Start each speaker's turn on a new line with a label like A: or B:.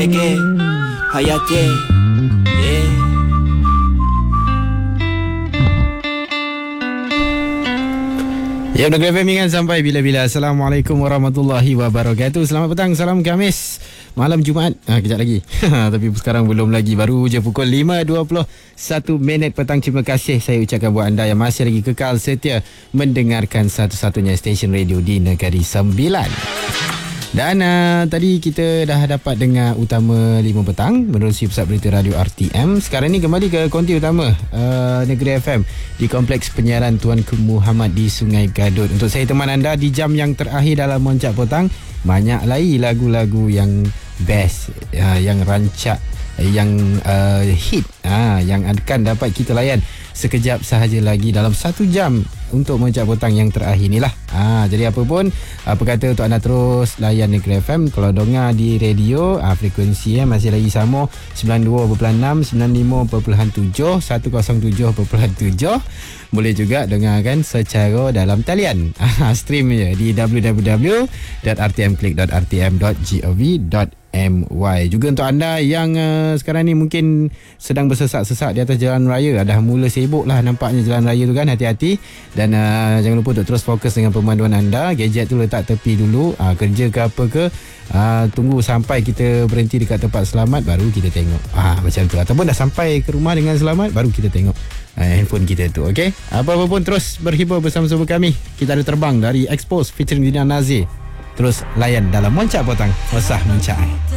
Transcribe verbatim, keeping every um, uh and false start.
A: Reggae Hayati. Yeah.
B: Ya, Negeri F M ingat sampai bila-bila. Assalamualaikum warahmatullahi wabarakatuh. Selamat petang, salam Khamis, malam Jumaat. Ah, kejap lagi. Tapi sekarang belum lagi. Baru je pukul lima dua puluh satu minit petang. Terima kasih saya ucapkan buat anda yang masih lagi kekal setia mendengarkan satu-satunya stesen radio di Negeri Sembilan. Dan uh, tadi kita dah dapat dengar utama lima petang menerusi Pusat Berita Radio R T M. Sekarang ni kembali ke konti utama uh, Negeri F M di Kompleks Penyiaran Tuanku Muhammad di Sungai Gadut. Untuk saya teman anda di jam yang terakhir dalam Moncak Petang, banyak lagi lagu-lagu yang best, uh, yang rancak, yang uh, hit, uh, yang akan dapat kita layan sekejap sahaja lagi dalam satu jam untuk Moncak Petang yang terakhir ni lah. Ha, jadi apa pun, apa kata untuk anda terus layan Negeri F M. Kalau dengar di radio, ha, frekuensi eh, masih lagi sama sembilan puluh dua perpuluhan enam, sembilan puluh lima perpuluhan tujuh, seratus tujuh perpuluhan tujuh. Boleh juga dengarkan secara dalam talian. Ha, stream je di w w w dot r t m click dot r t m dot gov dot m y. Juga untuk anda yang uh, sekarang ni mungkin sedang bersesak-sesak di atas jalan raya, dah mula sibuk lah nampaknya jalan raya tu kan, hati-hati. Dan uh, jangan lupa untuk terus fokus dengan pemanduan anda. Gadget tu letak tepi dulu, uh, kerja ke apa ke, uh, tunggu sampai kita berhenti dekat tempat selamat baru kita tengok, uh, macam tu. Ataupun dah sampai ke rumah dengan selamat baru kita tengok uh, handphone kita tu. Okay, apa-apa pun terus berhibur bersama-sama kami. Kita ada terbang dari Expose featuring Dina Nazir. Terus layan dalam Moncak Petang. Wasah Moncak.